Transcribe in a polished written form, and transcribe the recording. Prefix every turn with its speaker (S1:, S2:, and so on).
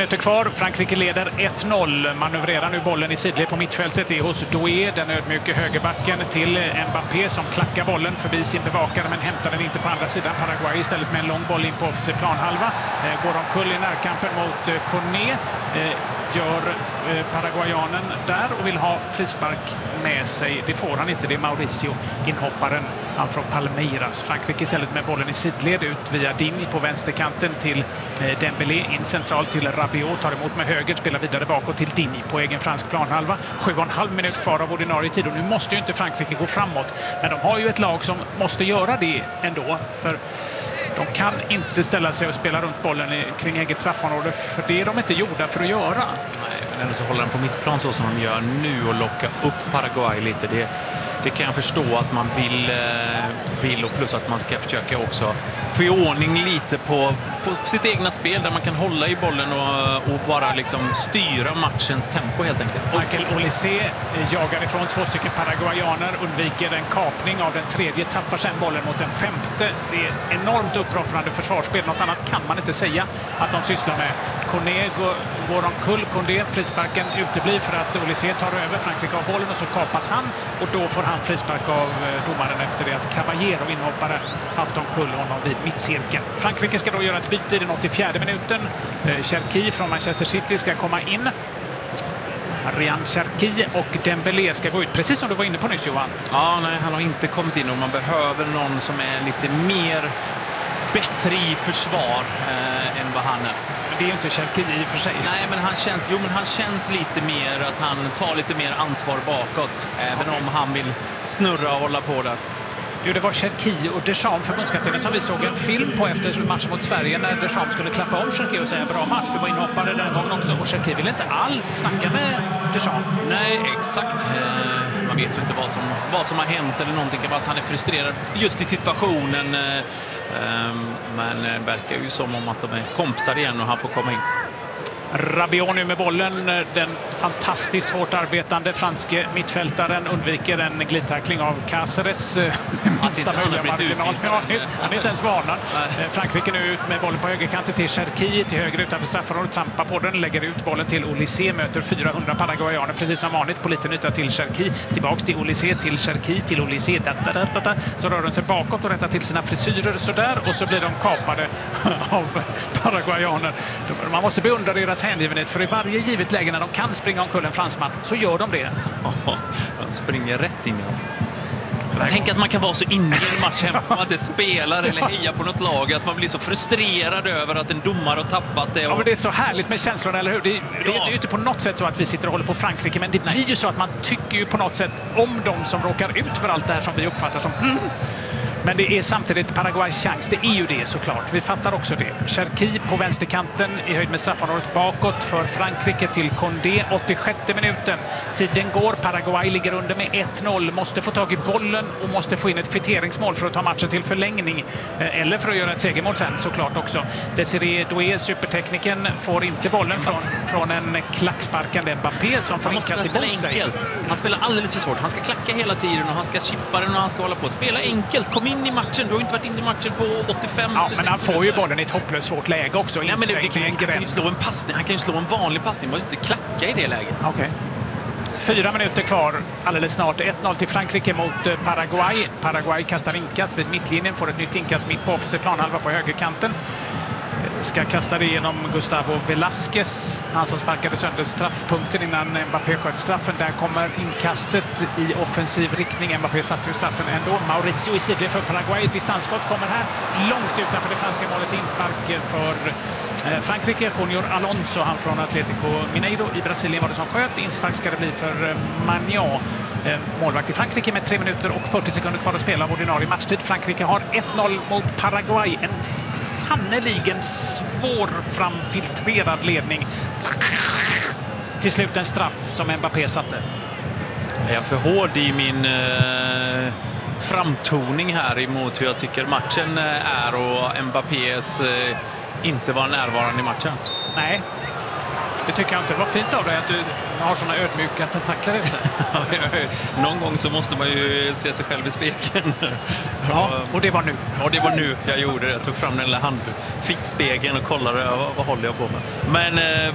S1: minuter kvar. Frankrike leder 1-0. Manövrerar nu bollen i sidled på mittfältet. Det är hos Doué, den ödmjuke högerbacken, till Mbappé som klackar bollen förbi sin bevakare men hämtar den inte på andra sidan. Paraguay istället med en lång boll in på offensiv planhalva. Går omkull i närkampen mot Cornet. Gör paraguayanen där och vill ha frispark med sig. Det får han inte. Det är Mauricio, inhopparen, han från Palmeiras. Frankrike istället med bollen i sidled ut via Digne på vänsterkanten till Dembélé. In centralt till Rabiot, tar emot med höger, spelar vidare bakåt till Digne på egen fransk planhalva. 7,5 minut kvar av ordinarie tid och nu måste ju inte Frankrike gå framåt. Men de har ju ett lag som måste göra det ändå, för de kan inte ställa sig och spela runt bollen kring eget straffområde, för det är de inte gjorda för att göra.
S2: Nej, men ändå så håller den på mittplan så som de gör nu och lockar upp Paraguay lite. Det kan jag förstå att man vill och plus att man ska försöka också få i ordning lite på sitt egna spel där man kan hålla i bollen och bara liksom styra matchens tempo helt enkelt.
S1: Michael Olise jagar ifrån 2 stycken paraguayaner, undviker en kapning av den tredje, tappar sen bollen mot den femte. Det är enormt uppoffrande försvarsspel. Något annat kan man inte säga att de sysslar med. Cornet går omkull. Cornet, frisparken uteblir för att Olise tar över. Frankrike har bollen och så kapas han och då får han frispark av domaren efter det att Caballero, inhoppare, haft omkull honom vid mittcirkeln. Frankrike ska då göra ett byte i den 84 minuten. Cherki från Manchester City ska komma in. Ryan Cherki och Dembélé ska gå ut, precis som du var inne på nyss, Johan.
S2: Ja, nej, han har inte kommit in och man behöver någon som är lite bättre i försvar än vad han är.
S1: Men det är ju inte Cherki i och för sig.
S2: Nej, men han känns lite mer att han tar lite mer ansvar bakåt, även om han vill snurra och hålla på där.
S1: Jo, det var Cherki och Deschamps, förbundskaptenen, som vi såg en film på efter matchen mot Sverige när Deschamps skulle klappa om Cherki och säga bra match. Det var inhoppare den gången också och Cherki ville inte alls snacka med Deschamps.
S2: Nej, exakt. Man vet ju inte vad som har hänt eller någonting, kan vara att han är frustrerad just i situationen. Men det verkar ju som om att de är kompisar igen och han får komma in.
S1: Rabiot nu med bollen, den fantastiskt hårt arbetande franske mittfältaren undviker en glidtackling av Cáceres. Minsta möjliga marginal. Han är inte ens varnad. Frankrike nu ut med bollen på högerkanten till Cherki, till höger utanför straffområdet, trampar på den, lägger ut bollen till Olise, möter 400 paraguayaner precis som vanligt på liten yta till Cherki, tillbaks till Olise, till Cherki, till Olise, så rör de sig bakåt och rättar till sina frisyrer sådär och så blir de kapade av paraguayaner. Man måste beundra deras hängivenhet, för i varje givet läge när de kan springa omkull en fransman så gör de det.
S2: De springer rätt in. Tänk att man kan vara så inne i en match hemma att man inte spelar eller hejar på något lag, att man blir så frustrerad över att en domare har tappat det.
S1: Ja, men det är så härligt med känslorna, eller hur? Det är ju inte på något sätt så att vi sitter och håller på Frankrike, men det blir ju så att man tycker ju på något sätt om de som råkar ut för allt det här som vi uppfattar som Men det är samtidigt Paraguays chans. Det är ju det såklart. Vi fattar också det. Cherki på vänsterkanten i höjd med straffområdet bakåt för Frankrike till Condé. 86 minuten. Tiden går. Paraguay ligger under med 1-0. Måste få tag i bollen och måste få in ett kvitteringsmål för att ta matchen till förlängning. Eller för att göra ett segermål sen såklart också. Desiree Doué, supertekniken, får inte bollen från en klacksparkande Mbappé som får inkast emot sig.
S2: Han spelar alldeles för svårt. Han ska klacka hela tiden och han ska chippa den och han ska hålla på. Spela enkelt. Kom in i matchen. Du har inte varit inne i matchen på 85.
S1: Ja, men han får ju bollen i ett hopplöst svårt läge också.
S2: Nej, men det kan ju slå en passning. Han kan ju slå en vanlig passning. Man måste inte klacka i det läget.
S1: Okej. 4 minuter kvar. Alldeles snart 1-0 till Frankrike mot Paraguay. Paraguay kastar inkast vid mittlinjen. Får ett nytt inkast mitt på offensiv planhalva på högerkanten. Ska kasta det genom Gustavo Velasquez. Han som sparkade sönder straffpunkten innan Mbappé sköt straffen. Där kommer inkastet i offensiv riktning. Mbappé satte ju straffen ändå. Mauricio i sidled för Paraguay. Distansskott kommer här långt utanför det franska målet. Inspark för Frankrike. Junior Alonso, han från Atlético Mineiro i Brasilien var det som sköt. Inspark ska det bli för Magnan. Målvakt i Frankrike med 3 minuter och 40 sekunder kvar att spela av ordinarie matchtid. Frankrike har 1-0 mot Paraguay. En sannoliken svårframfiltrerad ledning. Till slut en straff som Mbappé satte.
S2: Jag är för hård i min framtoning här emot hur jag tycker matchen är och Mbappés inte var närvarande i matchen.
S1: Nej, det tycker jag inte. Det var fint av dig att du har såna ödmjuka tentakler ute.
S2: Någon gång så måste man ju se sig själv i spegeln.
S1: Ja, och det var nu.
S2: Och det var nu jag gjorde det. Jag tog fram den lilla spegeln och kollade vad håller jag på med. Men